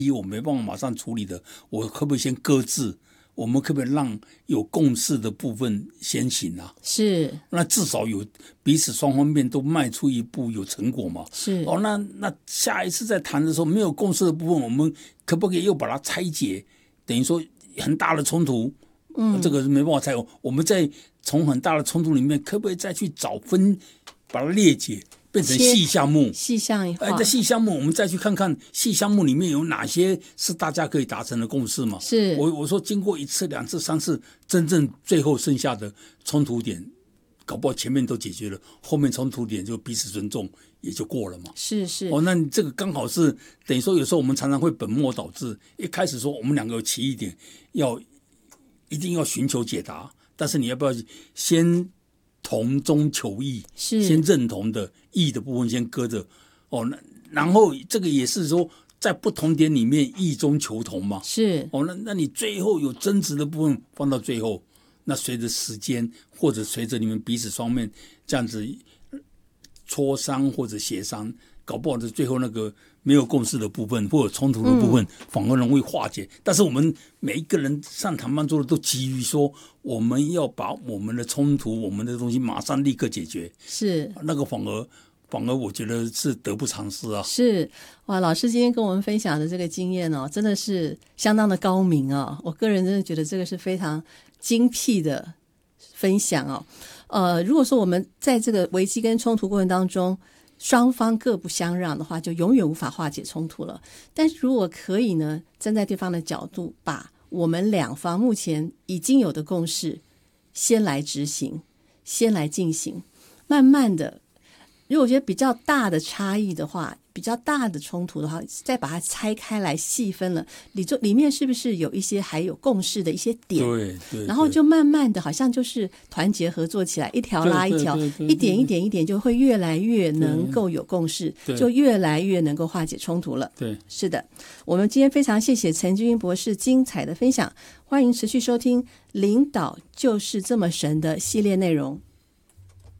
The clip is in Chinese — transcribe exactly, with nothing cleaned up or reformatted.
我没办法马上处理的，我可不可以先搁置？我们可不可以让有共识的部分先行啊？ 是， 那至少有彼此双方面都迈出一步，有成果嘛？ 是哦，那那下一次在谈的时候，没有共识的部分，我们可不可以又把它拆解？等于说很大的冲突，嗯，这个是没办法拆。我们在从很大的冲突里面，可不可以再去找分，把它列解？变成细项目， 细项化。 哎，在细项目，我们再去看看细项目里面有哪些是大家可以达成的共识嘛？ 是我我说，经过一次、两次、三次，真正最后剩下的冲突点，搞不好前面都解决了，后面冲突点就彼此尊重也就过了嘛。 是是哦，那这个刚好是等于说，有时候我们常常会本末倒置，一开始说我们两个有歧义点，要一定要寻求解答，但是你要不要先同中求异， 是先认同的异的部分先搁着哦，那然后这个也是说在不同点里面异中求同嘛， 是哦，那那你最后有争执的部分放到最后，那随着时间或者随着你们彼此双面这样子磋商或者协商，搞不好的最后那个没有共识的部分或者冲突的部分，反而容易化解。嗯、但是我们每一个人上谈判桌的都急于说，我们要把我们的冲突、我们的东西马上立刻解决， 是那个反而反而我觉得是得不偿失啊。 是哇，老师今天跟我们分享的这个经验哦，真的是相当的高明哦。我个人真的觉得这个是非常精辟的分享哦。呃，如果说我们在这个危机跟冲突过程当中，双方各不相让的话，就永远无法化解冲突了。但是如果可以呢，站在对方的角度，把我们两方目前已经有的共识先来执行，先来进行，慢慢的，如果觉得比较大的差异的话，比较大的冲突的话，再把它拆开来细分了，里就里面是不是有一些还有共识的一些点？ 对 对, 对。 然后就慢慢的，好像就是团结合作起来，一条拉一条，一点一点一点，就会越来越能够有共识，就越来越能够化解冲突了。 对， 是的。我们今天非常谢谢陈君英博士精彩的分享，欢迎持续收听《领导就是这么神》的系列内容。